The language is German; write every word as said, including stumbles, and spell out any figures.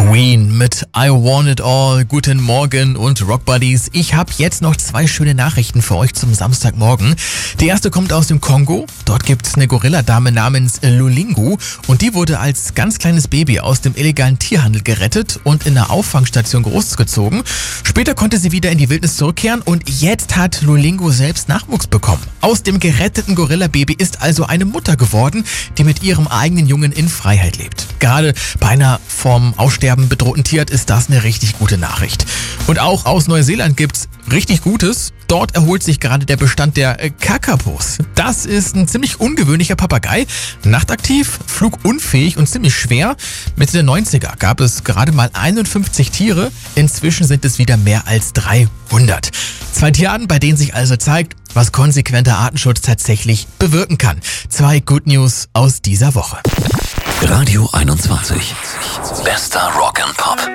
Queen mit I Want It All. Guten Morgen und Rock Buddies. Ich habe jetzt noch zwei schöne Nachrichten für euch zum Samstagmorgen. Die erste kommt aus dem Kongo. Dort gibt es eine Gorilladame namens Lulingu und die wurde als ganz kleines Baby aus dem illegalen Tierhandel gerettet und in einer Auffangstation großgezogen. Später konnte sie wieder in die Wildnis zurückkehren und jetzt hat Lulingu selbst Nachwuchs bekommen. Aus dem geretteten Gorilla-Baby ist also eine Mutter geworden, die mit ihrem eigenen Jungen in Freiheit lebt. Gerade bei einer vom Aussterben bedrohten Tierart ist das eine richtig gute Nachricht. Und auch aus Neuseeland gibt's richtig Gutes. Dort erholt sich gerade der Bestand der äh, Kakapos. Das ist ein ziemlich ungewöhnlicher Papagei. Nachtaktiv, flugunfähig und ziemlich schwer. Mitte der neunziger gab es gerade mal einundfünfzig Tiere. Inzwischen sind es wieder mehr als dreihundert. Zwei Tierarten, bei denen sich also zeigt, was konsequenter Artenschutz tatsächlich bewirken kann. Zwei Good News aus dieser Woche. Radio einundzwanzig. Bester Rock and Pop.